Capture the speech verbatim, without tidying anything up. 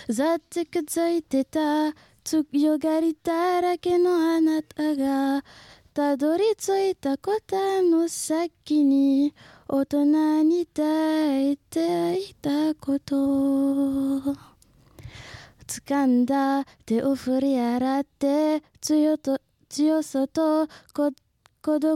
ざってくづいてた強がりだらけのあなたがたどり着いた答えの先に大人に抱いていたこと掴んだ手を振り洗って強と強さとこ孤独